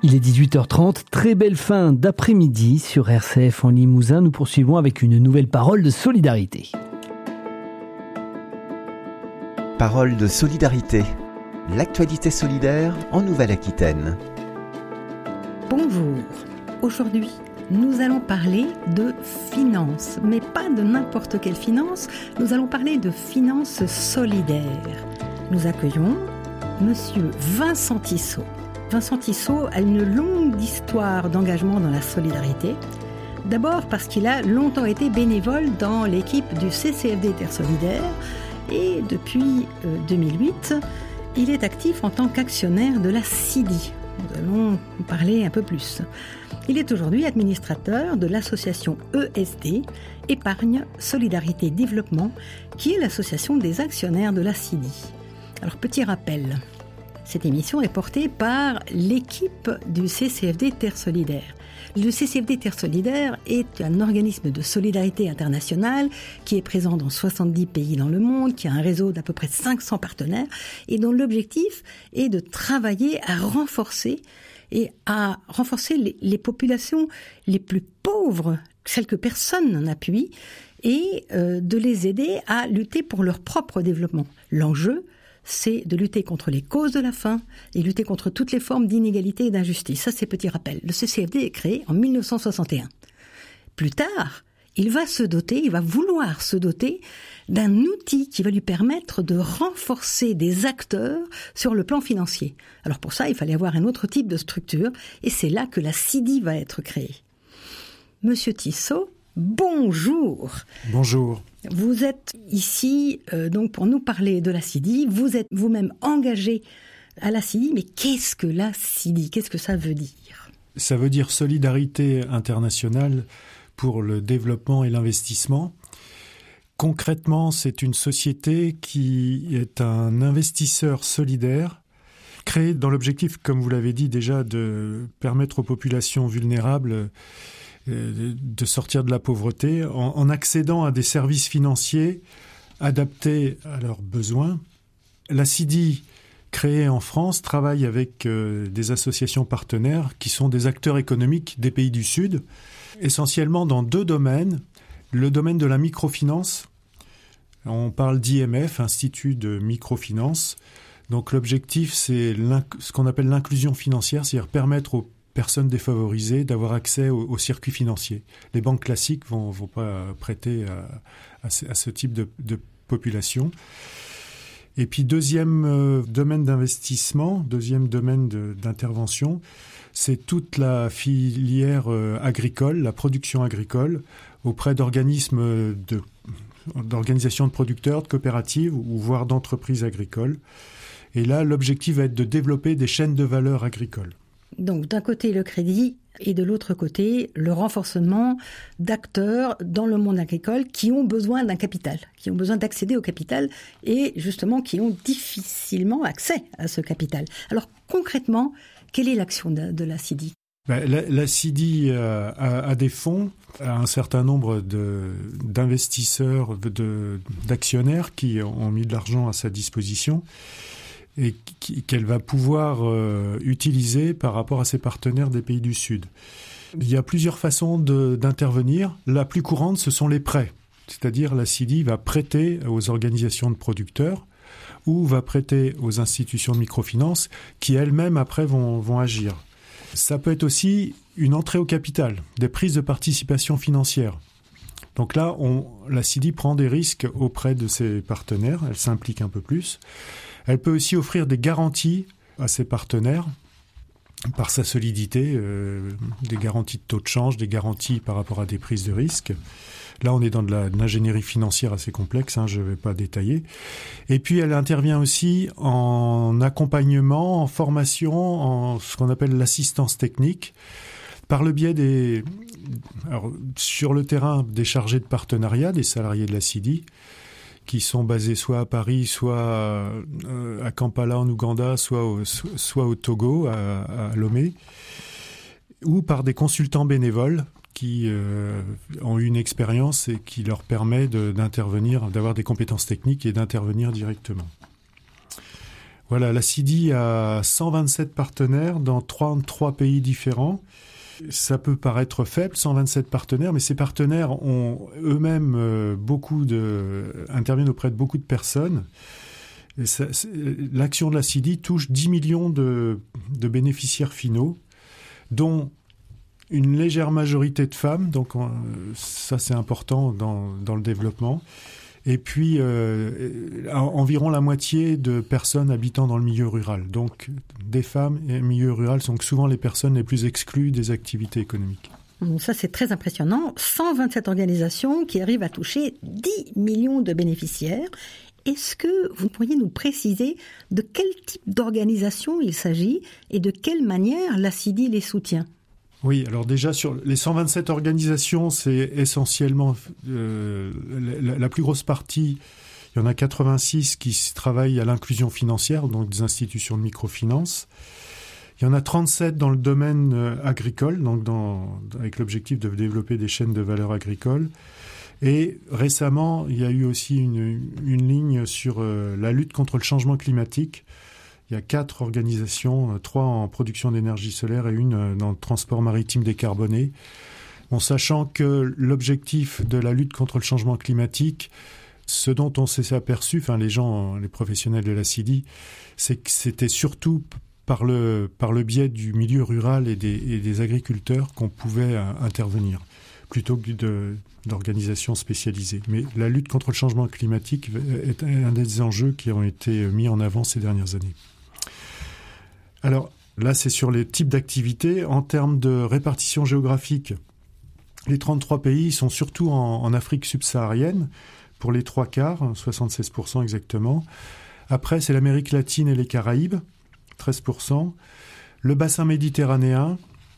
Il est 18h30, très belle fin d'après-midi sur RCF en Limousin. Nous poursuivons avec une nouvelle parole de solidarité. Parole de solidarité. L'actualité solidaire en Nouvelle-Aquitaine. Bonjour. Aujourd'hui, nous allons parler de finances, mais pas de n'importe quelle finance. Nous allons parler de finances solidaires. Nous accueillons Monsieur Vincent Tissot. Vincent Tissot a une longue histoire d'engagement dans la solidarité. D'abord parce qu'il a longtemps été bénévole dans l'équipe du CCFD Terre Solidaire et depuis 2008, il est actif en tant qu'actionnaire de la CIDI. Nous allons en parler un peu plus. Il est aujourd'hui administrateur de l'association ESD, Épargne, Solidarité, Développement, qui est l'association des actionnaires de la CIDI. Alors, petit rappel. Cette émission est portée par l'équipe du CCFD Terre Solidaire. Le CCFD Terre Solidaire est un organisme de solidarité internationale qui est présent dans 70 pays dans le monde, qui a un réseau d'à peu près 500 partenaires et dont l'objectif est de travailler à renforcer les populations les plus pauvres, celles que personne n'appuie, et de les aider à lutter pour leur propre développement. L'enjeu, c'est de lutter contre les causes de la faim et lutter contre toutes les formes d'inégalité et d'injustice. Ça, c'est petit rappel. Le CCFD est créé en 1961. Plus tard, il va vouloir se doter d'un outil qui va lui permettre de renforcer des acteurs sur le plan financier. Alors pour ça, il fallait avoir un autre type de structure et c'est là que la CIDI va être créée. Monsieur Tissot, bonjour. Bonjour. Vous êtes ici donc pour nous parler de la CIDI. Vous êtes vous-même engagé à la CIDI, mais qu'est-ce que la CIDI ? Qu'est-ce que ça veut dire ? Ça veut dire Solidarité internationale pour le développement et l'investissement. Concrètement, c'est une société qui est un investisseur solidaire, créé dans l'objectif, comme vous l'avez dit déjà, de permettre aux populations vulnérables de sortir de la pauvreté en accédant à des services financiers adaptés à leurs besoins. La CIDI, créée en France, travaille avec des associations partenaires qui sont des acteurs économiques des pays du Sud, essentiellement dans deux domaines. Le domaine de la microfinance, on parle d'IMF, Institut de microfinance. Donc l'objectif, c'est ce qu'on appelle l'inclusion financière, c'est-à-dire permettre aux personnes défavorisées d'avoir accès au circuit financier. Les banques classiques vont pas prêter à ce type de population. Et puis deuxième domaine d'investissement, deuxième domaine d'intervention, c'est toute la filière agricole, la production agricole, auprès d'organisations de producteurs, de coopératives ou voire d'entreprises agricoles. Et là, l'objectif va être de développer des chaînes de valeur agricoles. Donc d'un côté le crédit et de l'autre côté le renforcement d'acteurs dans le monde agricole qui ont besoin d'un capital, qui ont besoin d'accéder au capital et justement qui ont difficilement accès à ce capital. Alors concrètement, quelle est l'action de la CIDI ? La CIDI a des fonds, a un certain nombre d'investisseurs, d'actionnaires qui ont mis de l'argent à sa disposition et qu'elle va pouvoir utiliser par rapport à ses partenaires des pays du Sud. Il y a plusieurs façons d'intervenir. La plus courante, ce sont les prêts. C'est-à-dire la CIDI va prêter aux organisations de producteurs ou va prêter aux institutions de microfinance qui elles-mêmes après vont agir. Ça peut être aussi une entrée au capital, des prises de participation financière. Donc là, la CIDI prend des risques auprès de ses partenaires, elle s'implique un peu plus. Elle peut aussi offrir des garanties à ses partenaires par sa solidité, des garanties de taux de change, des garanties par rapport à des prises de risque. Là, on est dans de l'ingénierie financière assez complexe, je ne vais pas détailler. Et puis, elle intervient aussi en accompagnement, en formation, en ce qu'on appelle l'assistance technique, par le biais sur le terrain, des chargés de partenariat, des salariés de la CIDI, qui sont basés soit à Paris, soit à Kampala en Ouganda, soit au Togo, à Lomé, ou par des consultants bénévoles qui ont eu une expérience et qui leur permet d'intervenir, d'avoir des compétences techniques et d'intervenir directement. Voilà, la CIDI a 127 partenaires dans 33 pays différents. Ça peut paraître faible, 127 partenaires, mais ces partenaires ont eux-mêmes interviennent auprès de beaucoup de personnes. Et l'action de la CIDI touche 10 millions de bénéficiaires finaux, dont une légère majorité de femmes, donc ça c'est important dans le développement. Et puis environ la moitié de personnes habitant dans le milieu rural. Donc des femmes et milieu rural sont souvent les personnes les plus exclues des activités économiques. Ça c'est très impressionnant. 127 organisations qui arrivent à toucher 10 millions de bénéficiaires. Est-ce que vous pourriez nous préciser de quel type d'organisation il s'agit et de quelle manière la CIDI les soutient ? Oui, alors déjà sur les 127 organisations, c'est essentiellement la plus grosse partie. Il y en a 86 qui travaillent à l'inclusion financière, donc des institutions de microfinance. Il y en a 37 dans le domaine agricole, donc avec l'objectif de développer des chaînes de valeur agricoles. Et récemment, il y a eu aussi une ligne sur la lutte contre le changement climatique. Il y a 4 organisations, 3 en production d'énergie solaire et une dans le transport maritime décarboné. En sachant que l'objectif de la lutte contre le changement climatique, ce dont on s'est aperçu, les professionnels de la CIDI, c'est que c'était surtout par le biais du milieu rural et des agriculteurs qu'on pouvait intervenir, plutôt que d'organisations spécialisées. Mais la lutte contre le changement climatique est un des enjeux qui ont été mis en avant ces dernières années. Alors là, c'est sur les types d'activités. En termes de répartition géographique, les 33 pays sont surtout en Afrique subsaharienne, pour les 3/4, 76% exactement. Après, c'est l'Amérique latine et les Caraïbes, 13%. Le bassin méditerranéen,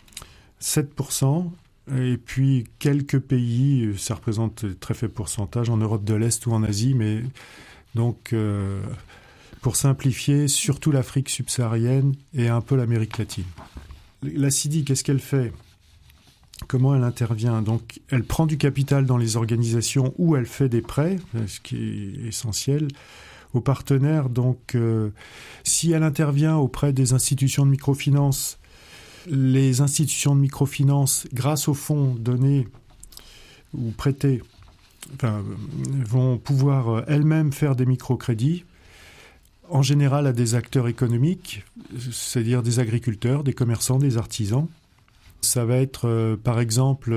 7%. Et puis quelques pays, ça représente un très faible pourcentage, en Europe de l'Est ou en Asie, mais donc... pour simplifier, surtout l'Afrique subsaharienne et un peu l'Amérique latine. La CIDI, qu'est-ce qu'elle fait ? Comment elle intervient ? Donc, elle prend du capital dans les organisations où elle fait des prêts, ce qui est essentiel, aux partenaires. Donc, si elle intervient auprès des institutions de microfinance, les institutions de microfinance, grâce aux fonds donnés ou prêtés, vont pouvoir elles-mêmes faire des microcrédits, en général à des acteurs économiques, c'est-à-dire des agriculteurs, des commerçants, des artisans. Ça va être, par exemple,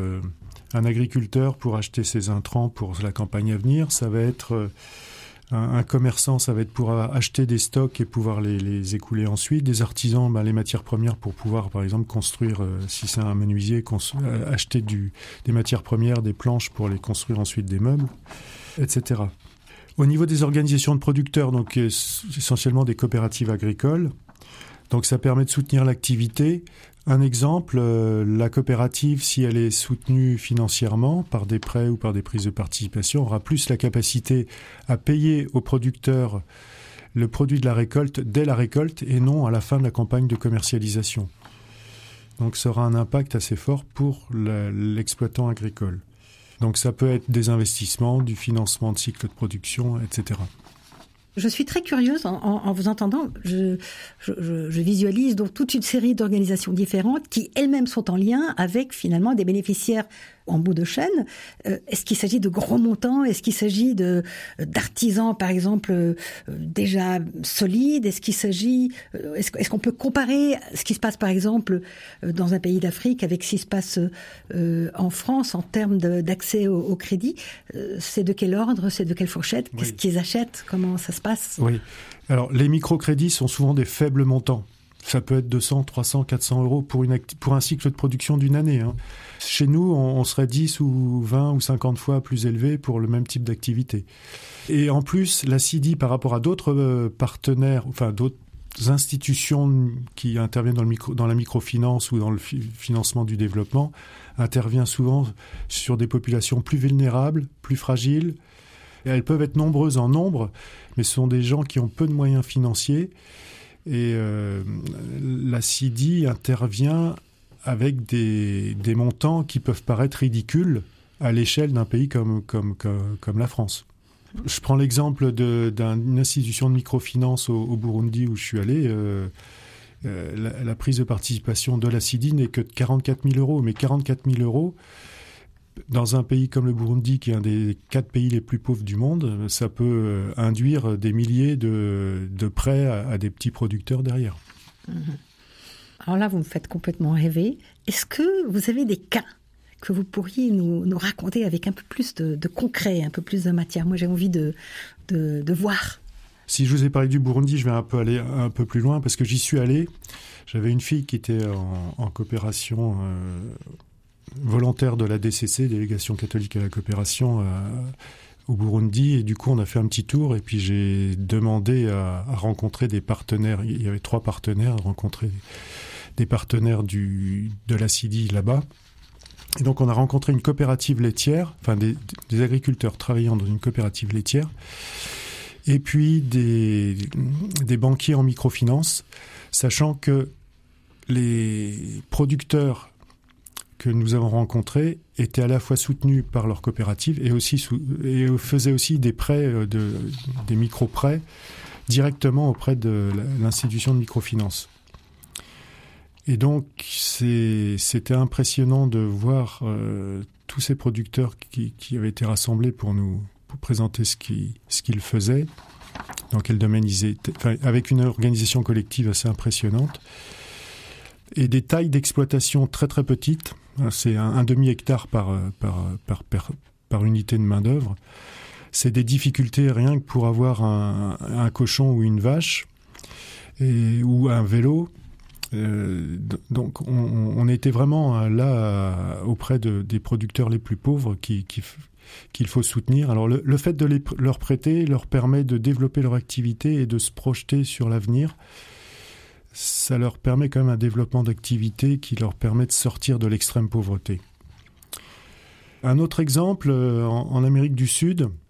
un agriculteur pour acheter ses intrants pour la campagne à venir. Ça va être un commerçant, ça va être pour acheter des stocks et pouvoir les écouler ensuite. Des artisans, les matières premières pour pouvoir, par exemple, construire, si c'est un menuisier, acheter des matières premières, des planches pour les construire ensuite des meubles, etc. Au niveau des organisations de producteurs, donc essentiellement des coopératives agricoles, donc ça permet de soutenir l'activité. Un exemple, la coopérative, si elle est soutenue financièrement par des prêts ou par des prises de participation, aura plus la capacité à payer aux producteurs le produit de la récolte dès la récolte et non à la fin de la campagne de commercialisation. Donc ça aura un impact assez fort pour l'exploitant agricole. Donc ça peut être des investissements, du financement de cycle de production, etc. Je suis très curieuse en vous entendant. Je visualise donc toute une série d'organisations différentes qui elles-mêmes sont en lien avec finalement des bénéficiaires en bout de chaîne. Est-ce qu'il s'agit de gros montants ? Est-ce qu'il s'agit d'artisans, par exemple, déjà solides ? Est-ce qu'il s'agit... Est-ce qu'on peut comparer ce qui se passe, par exemple, dans un pays d'Afrique avec ce qui se passe en France en termes d'accès au crédit ? C'est de quel ordre ? C'est de quelle fourchette ? Oui. Qu'est-ce qu'ils achètent ? Comment ça se passe ? Oui. Alors, les microcrédits sont souvent des faibles montants. Ça peut être 200, 300, 400 euros pour un cycle de production d'une année. Hein. Chez nous, on serait 10 ou 20 ou 50 fois plus élevé pour le même type d'activité. Et en plus, la CIDI, par rapport à d'autres partenaires, d'autres institutions qui interviennent dans la microfinance ou dans le financement du développement, intervient souvent sur des populations plus vulnérables, plus fragiles. Et elles peuvent être nombreuses en nombre, mais ce sont des gens qui ont peu de moyens financiers. Et la CIDI intervient avec des montants qui peuvent paraître ridicules à l'échelle d'un pays comme la France. Je prends l'exemple d'une institution de microfinance au Burundi où je suis allé. La prise de participation de la CIDI n'est que de 44 000 euros. Mais 44 000 euros, dans un pays comme le Burundi, qui est un des 4 pays les plus pauvres du monde, ça peut induire des milliers de prêts à des petits producteurs derrière. Alors là, vous me faites complètement rêver. Est-ce que vous avez des cas que vous pourriez nous raconter avec un peu plus de concret, un peu plus de matière? Moi, j'ai envie de voir. Si je vous ai parlé du Burundi, je vais aller un peu plus loin parce que j'y suis allé. J'avais une fille qui était en coopération volontaire de la DCC, Délégation catholique à la coopération au Burundi. Et du coup, on a fait un petit tour et puis j'ai demandé à rencontrer des partenaires. Il y avait 3 partenaires, rencontrer des partenaires de la CIDI là-bas. Et donc, on a rencontré une coopérative laitière, enfin des agriculteurs travaillant dans une coopérative laitière, et puis des banquiers en microfinance, sachant que les producteurs que nous avons rencontrés étaient à la fois soutenus par leur coopérative et faisaient aussi des prêts, des micro-prêts directement auprès de l'institution de microfinance. Et donc, c'était impressionnant de voir tous ces producteurs qui avaient été rassemblés pour présenter ce qu'ils faisaient, dans quel domaine ils étaient, avec une organisation collective assez impressionnante, et des tailles d'exploitation très très petites. C'est un demi-hectare par unité de main-d'œuvre. C'est des difficultés rien que pour avoir un cochon ou une vache ou un vélo. Donc on était vraiment là auprès des producteurs les plus pauvres qu'il faut soutenir. Alors le fait de leur prêter leur permet de développer leur activité et de se projeter sur l'avenir. Ça leur permet quand même un développement d'activité qui leur permet de sortir de l'extrême pauvreté. Un autre exemple, en Amérique du Sud,